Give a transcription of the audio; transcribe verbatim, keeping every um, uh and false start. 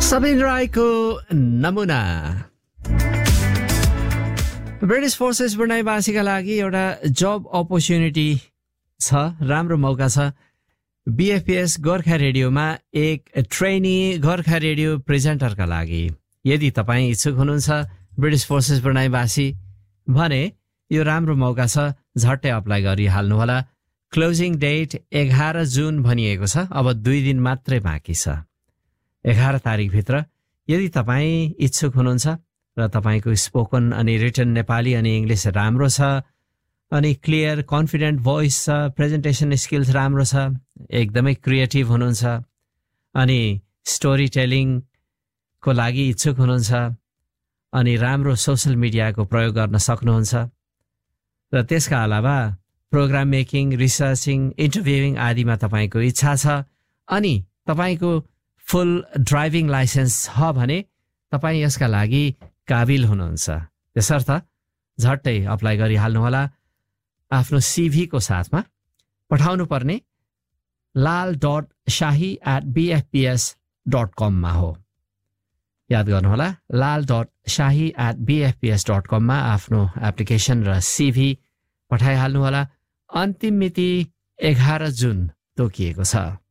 सबिन राईको नमुना। British forces ब्रुनाईवासीका लागि एउटा जब अपर्च्युनिटी छ, राम्रो मौका छ। बीएफपीएस गोर्खा रेडियोमा एक ट्रेनी गोर्खा रेडियो प्रेजेन्टरका लागि यदि तपाईँ इच्छुक हुनुहुन्छ ब्रिटिश फोर्सेस ब्रुनाईवासी भने यो राम्रो मौका छ, झट्टै अप्लाई गरिहाल्नुहोला। क्लोजिङ डेट एघार जुन भनिएको छ, अब दुई दिन मात्रै बाँकी छ। एघार तारिकभित्र यदि तपाईँ इच्छुक हुनुहुन्छ र तपाईँको स्पोकन अनि रिटन नेपाली अनि इङ्ग्लिस राम्रो छ अनि क्लियर कन्फिडेन्ट भोइस छ, प्रेजेन्टेसन स्किल्स राम्रो छ, एकदमै क्रिएटिभ हुनुहुन्छ अनि स्टोरी टेलिङको लागि इच्छुक हुनुहुन्छ अनि राम्रो सोसल मिडियाको प्रयोग गर्न सक्नुहुन्छ र त्यसका अलावा प्रोग्राम मेकिङ, रिसर्चिङ, इन्टरभ्युइङ आदिमा तपाईँको इच्छा छ अनि तपाईँको फुल ड्राइभिङ लाइसेन्स छ भने तपाईँ यसका लागि काबिल हुनुहुन्छ। त्यसर्थ झट्टै अप्लाई गरिहाल्नुहोला। आफ्नो सिभीको साथमा पठाउनु पर्ने लाल डट शाही एट बिएफपिएस डट कममा हो। याद गर्नुहोला, लाल डट शाही एट बिएफपिएस डट कममा आफ्नो एप्लिकेसन र सिभी पठाइहाल्नुहोला। अन्तिम मिति एघार जुन तोकिएको छ।